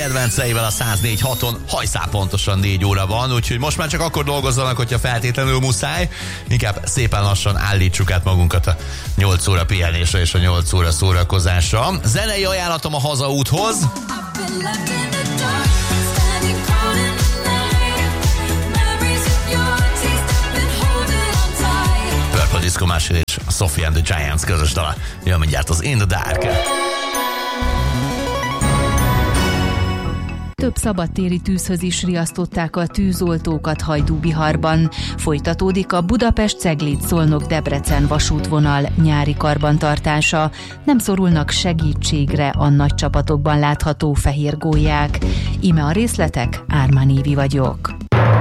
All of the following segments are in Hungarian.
Kedvenceivel a 104.6-on hajszál pontosan 4 óra van, úgyhogy most már csak akkor dolgozzanak, hogyha feltétlenül muszáj. Inkább szépen lassan állítsuk át magunkat a 8 óra pihenésre és a 8 óra szórakozásra. Zenei ajánlatom a hazaúthoz. Purple Disco Machine és Sophie and the Giants közös dala. Jön mindjárt az In the Dark. Több szabadtéri tűzhöz is riasztották a tűzoltókat Hajdú-Biharban. Folytatódik a Budapest-Cegléd-Szolnok-Debrecen vasútvonal nyári karbantartása. Nem szorulnak segítségre a nagy csapatokban látható fehér gólyák. Íme a részletek, Ármán Évi vagyok.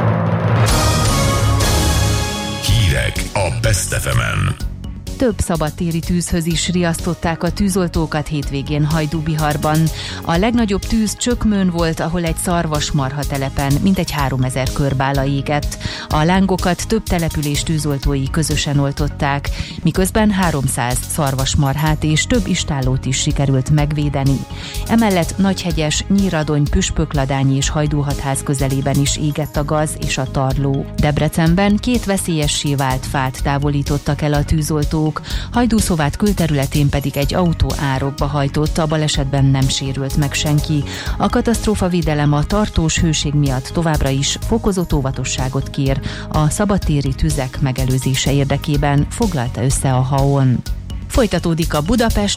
Hírek a Best FM-en. Több szabadtéri tűzhöz is riasztották a tűzoltókat hétvégén Hajdú-Biharban. A legnagyobb tűz Csökmőn volt, ahol egy szarvasmarha telepen mintegy 3000 körbála égett. A lángokat több település tűzoltói közösen oltották, miközben 300 szarvasmarhát és több istállót is sikerült megvédeni. Emellett Nagyhegyes, Nyíradony, Püspökladányi és Hajdú-Hatház közelében is égett a gaz és a tarló. Debrecenben 2 veszélyessé vált fát távolítottak el a tűzoltók. Hajdú-Szovát külterületén pedig egy autó árokba hajtott, a balesetben nem sérült meg senki. A katasztrófavédelem a tartós hőség miatt továbbra is fokozott óvatosságot kér a szabadtéri tüzek megelőzése érdekében, foglalta össze a HAON. Folytatódik a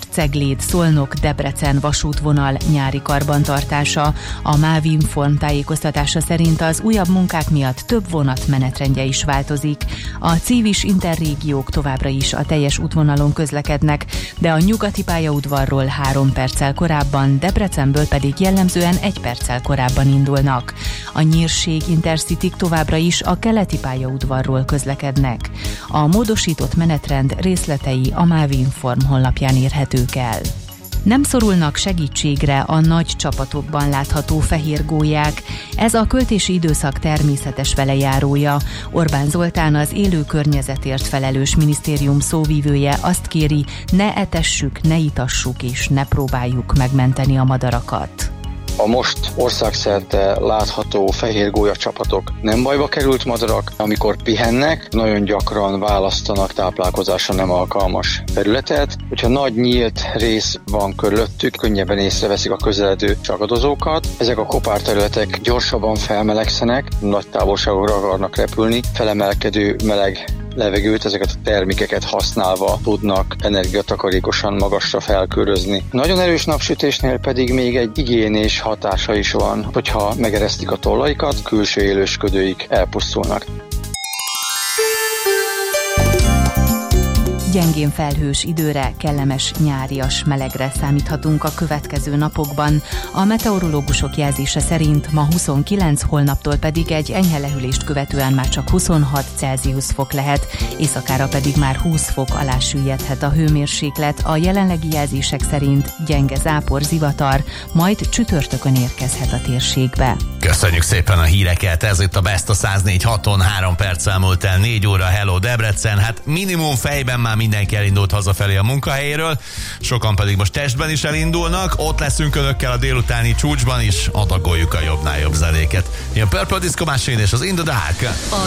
Budapest-Cegléd-Szolnok-Debrecen vasútvonal nyári karbantartása. A MÁV Inform tájékoztatása szerint az újabb munkák miatt több vonat menetrendje is változik. A Civis interrégiók továbbra is a teljes útvonalon közlekednek, de a nyugati pályaudvarról 3 perccel korábban, Debrecenből pedig jellemzően 1 perccel korábban indulnak. A Nyírség Intercityk továbbra is a keleti pályaudvarról közlekednek. A módosított menetrend részletei a MÁV Inform honlapján érhetők el. Nem szorulnak segítségre a nagy csapatokban látható fehér gólyák. Ez a költési időszak természetes velejárója. Orbán Zoltán, az élő környezetért felelős minisztérium szóvívője azt kéri, ne etessük, ne itassuk és ne próbáljuk megmenteni a madarakat. A most országszerte látható fehér gólya csapatok nem bajba került madarak, amikor pihennek, nagyon gyakran választanak táplálkozásra nem alkalmas területet. Hogyha nagy nyílt rész van körülöttük, könnyebben észreveszik a közeledő csagadozókat. Ezek a kopárterületek gyorsabban felmelegszenek, nagy távolságokra akarnak repülni, felemelkedő meleg levegőt, ezeket a termékeket használva tudnak energiatakarékosan magasra felkörözni. Nagyon erős napsütésnél pedig még egy higiénés hatása is van, hogyha megeresztik a tollaikat, külső élősködőik elpusztulnak. Gyengén felhős időre, kellemes nyárias melegre számíthatunk a következő napokban. A meteorológusok jelzése szerint ma 29, holnaptól pedig egy enyhe lehűlést követően már csak 26 Celsius fok lehet, éjszakára pedig már 20 fok alá süllyedhet a hőmérséklet. A jelenlegi jelzések szerint gyenge zápor, zivatar, majd csütörtökön érkezhet a térségbe. Köszönjük szépen a híreket, ez itt a Best a 104.6-on, 3 perc elmúlt el 4 óra, hello Debrecen, hát minimum fejben már mindenki elindult hazafelé a munkahelyéről, sokan pedig most testben is elindulnak, ott leszünk önökkel a délutáni csúcsban is, adagoljuk a jobbnál jobb zenéket. Ilyen Purple Disco Machine és az In the Dark.